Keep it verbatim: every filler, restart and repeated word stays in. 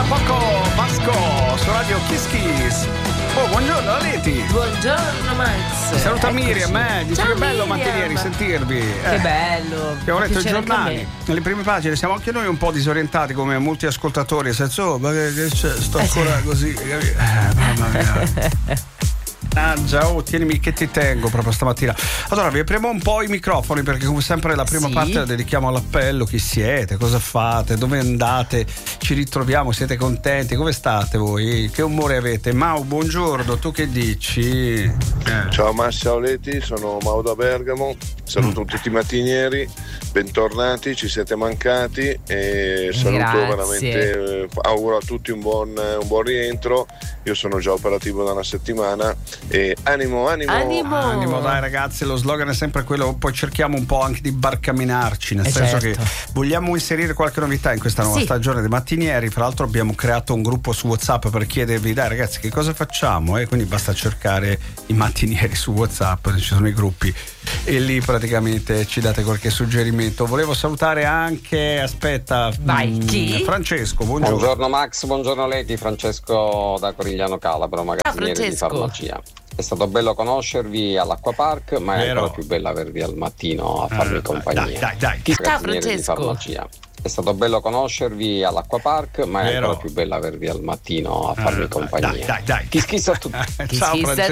poco Vasco su Radio Kiss Kiss. Oh, buongiorno Leti. Buongiorno Max. Saluta Eccoci. Miriam, eh. Dice Ciao, che bello Miriam. Mattinieri sentirvi. Eh. Che bello. Abbiamo letto i Piacere anche a giornali, me. nelle prime pagine siamo anche noi un po' disorientati come molti ascoltatori, nel senso, oh, ma che, che c'è? Sto ancora così. Eh, mamma mia. Ah già, oh, tienimi che ti tengo proprio stamattina. Allora vi apriamo un po' i microfoni perché come sempre la prima Sì. parte la dedichiamo all'appello. Chi siete? Cosa fate? Dove andate? Ci ritroviamo? Siete contenti? Come state voi? Che umore avete? Mau, buongiorno, tu che dici? Eh. Ciao Massia Oleti, sono Mau da Bergamo, saluto Mm. tutti i mattinieri, bentornati, ci siete mancati e saluto Grazie. veramente, eh, auguro a tutti un buon, un buon rientro. Io sono già operativo da una settimana e animo, animo. Animo. Animo, dai ragazzi, lo slogan è sempre quello, poi cerchiamo un po' anche di barcamenarci, nel Eh, senso certo. che vogliamo inserire qualche novità in questa nuova Sì. stagione dei mattinieri. Fra l'altro abbiamo creato un gruppo su WhatsApp per chiedervi, dai ragazzi, che cosa facciamo? E quindi basta cercare i mattinieri su WhatsApp, ci sono i gruppi e lì praticamente ci date qualche suggerimento. Volevo salutare anche, aspetta, Vai, mm, chi? Francesco, buongiorno. Buongiorno Max, buongiorno Leti, Francesco da Corigliano Calabro, magazziniere di Francesco. farmacia. È stato bello conoscervi all'Acquapark, ma è Vero. ancora più bello avervi al mattino a farmi Eh, compagnia. dai, dai, dai. Chi Ciao, magazziniere di Francesco. farmacia. È stato bello conoscervi all'Acquapark, ma è Vero. ancora più bello avervi al mattino a farmi Eh, compagnia. dai, dai, dai. Chi schissa a tutti. Chi Ciao schissa a